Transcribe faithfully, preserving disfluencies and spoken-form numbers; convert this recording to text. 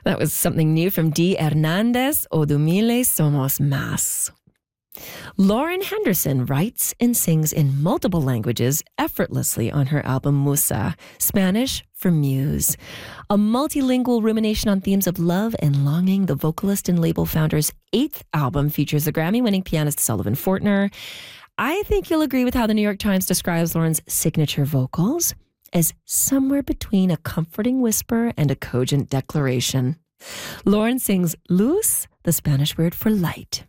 That was something new from Dee Hernandez, O Du Mille Somos Más. Lauren Henderson writes and sings in multiple languages effortlessly on her album Musa, Spanish for Muse. A multilingual rumination on themes of love and longing, the vocalist and label founder's eighth album features the Grammy-winning pianist Sullivan Fortner. I think you'll agree with how the New York Times describes Lauren's signature vocals as somewhere between a comforting whisper and a cogent declaration. Lauren sings luz, the Spanish word for light.